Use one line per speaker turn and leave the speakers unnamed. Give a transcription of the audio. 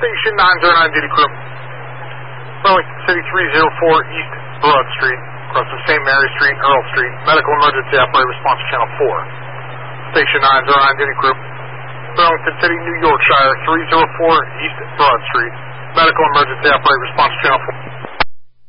Station 909 duty crew. Burlington City 304 East Broad Street, across the St. Mary Street, Earl Street. Medical emergency operator response to channel 4. Station 909 duty crew. Burlington City, New Yorkshire 304 East Broad Street. Medical emergency operator response to channel 4.